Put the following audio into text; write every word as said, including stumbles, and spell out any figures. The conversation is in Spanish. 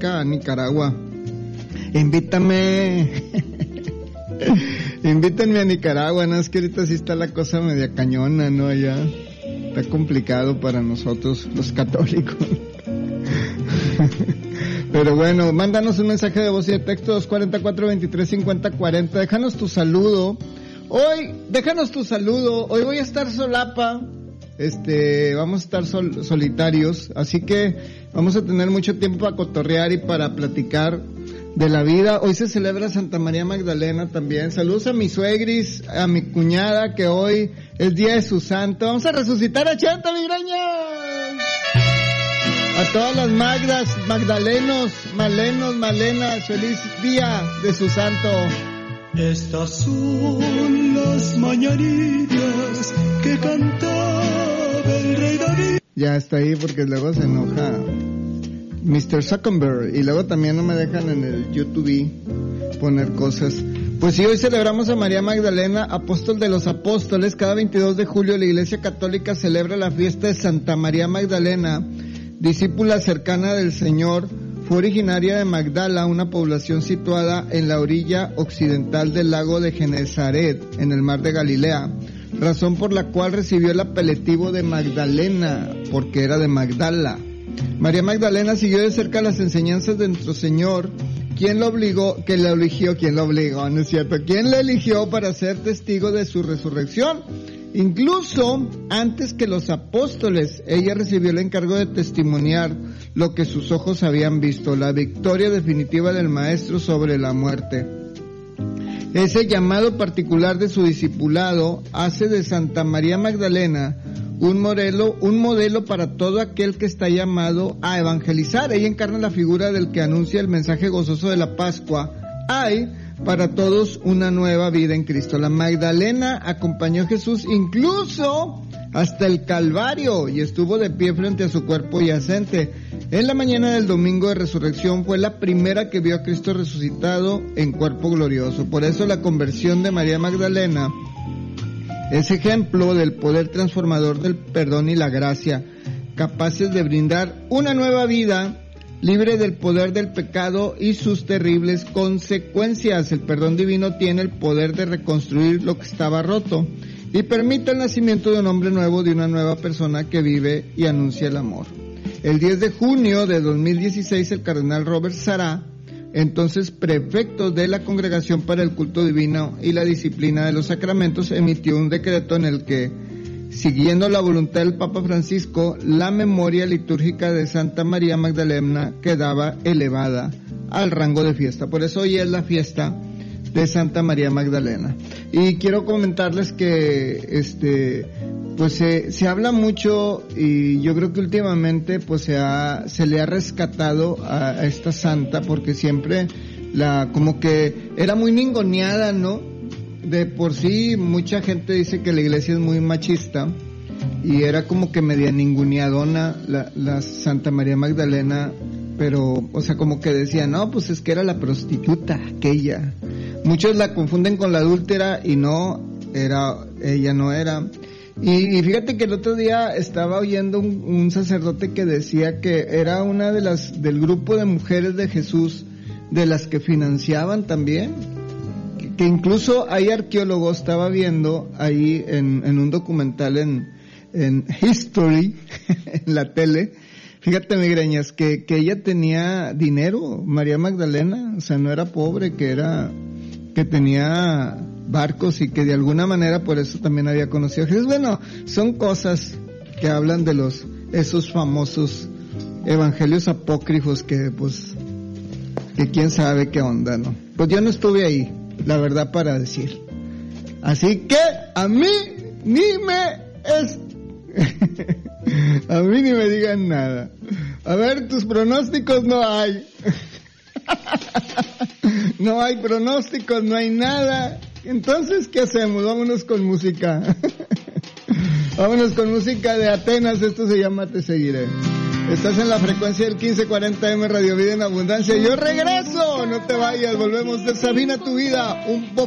Católica a Nicaragua. Invítame. Invítenme a Nicaragua, no es que ahorita sí está la cosa media cañona, ¿no? Ya está complicado para nosotros los católicos. Pero bueno, mándanos un mensaje de voz y de texto dos cuatro cuatro, veintitrés cincuenta, cuarenta. Déjanos tu saludo. Hoy, déjanos tu saludo. Hoy voy a estar solapa. Este, vamos a estar sol, solitarios. Así que vamos a tener mucho tiempo para cotorrear y para platicar de la vida. Hoy se celebra Santa María Magdalena también. Saludos a mi suegris, a mi cuñada, que hoy es día de su santo. Vamos a resucitar a Chanta Migraña. A todas las Magdas, Magdalenos, Malenos, Malenas, feliz día de su santo. Estas son las mañanitas que cantaba el rey David. Ya está ahí porque luego se enoja mister Zuckerberg y luego también no me dejan en el YouTube poner cosas. Pues sí, hoy celebramos a María Magdalena, apóstol de los apóstoles. Cada veintidós de julio la Iglesia Católica celebra la fiesta de Santa María Magdalena, discípula cercana del Señor. Fue originaria de Magdala, una población situada en la orilla occidental del lago de Genezaret, en el mar de Galilea, razón por la cual recibió el apelativo de Magdalena, porque era de Magdala. María Magdalena siguió de cerca las enseñanzas de nuestro Señor, quien lo obligó, que la eligió, quien lo obligó, ¿no es cierto? ¿Quién la eligió para ser testigo de su resurrección? Incluso antes que los apóstoles, ella recibió el encargo de testimoniar lo que sus ojos habían visto, la victoria definitiva del Maestro sobre la muerte. Ese llamado particular de su discipulado hace de Santa María Magdalena un modelo, un modelo para todo aquel que está llamado a evangelizar. Ella encarna la figura del que anuncia el mensaje gozoso de la Pascua. Hay para todos una nueva vida en Cristo. La Magdalena acompañó a Jesús incluso hasta el Calvario y estuvo de pie frente a su cuerpo yacente. En la mañana del domingo de resurrección fue la primera que vio a Cristo resucitado en cuerpo glorioso. Por eso la conversión de María Magdalena es ejemplo del poder transformador del perdón y la gracia, capaces de brindar una nueva vida libre del poder del pecado y sus terribles consecuencias. El perdón divino tiene el poder de reconstruir lo que estaba roto y permite el nacimiento de un hombre nuevo, de una nueva persona que vive y anuncia el amor. El diez de junio de dos mil dieciséis, el cardenal Robert Sará, entonces prefecto de la Congregación para el Culto Divino y la Disciplina de los Sacramentos, emitió un decreto en el que, siguiendo la voluntad del Papa Francisco, la memoria litúrgica de Santa María Magdalena quedaba elevada al rango de fiesta. Por eso hoy es la fiesta de Santa María Magdalena. Y quiero comentarles que este pues se, se habla mucho, y yo creo que últimamente pues se ha, se le ha rescatado a, a esta santa, porque siempre la, como que era muy ningoneada, ¿no? De por sí mucha gente dice que la iglesia es muy machista, y era como que media ninguneadona la, la Santa María Magdalena, pero, o sea, como que decían, no, pues es que era la prostituta aquella. Muchos la confunden con la adúltera, y no, era, ella no era. Y, y fíjate que el otro día estaba oyendo un, un sacerdote que decía que era una de las, del grupo de mujeres de Jesús, de las que financiaban también, que, que incluso hay arqueólogos, estaba viendo ahí en, en un documental en, en History, en la tele, fíjate Migreñas, que, que ella tenía dinero, María Magdalena, o sea, no era pobre, que era, que tenía barcos y que de alguna manera por eso también había conocido a Jesús. Bueno, son cosas que hablan de los, esos famosos evangelios apócrifos que pues, que quién sabe qué onda, ¿no? Pues yo no estuve ahí, la verdad, para decir. Así que a mí ni me es... a mí ni me digan nada. A ver, tus pronósticos no hay. No hay pronósticos, no hay nada. Entonces, ¿qué hacemos? Vámonos con música. Vámonos con música de Atenas. Esto se llama Te Seguiré. Estás en la frecuencia del quince cuarenta M Radio Vida en Abundancia. Yo regreso. No te vayas. Volvemos de Sabina tu vida. Un poco.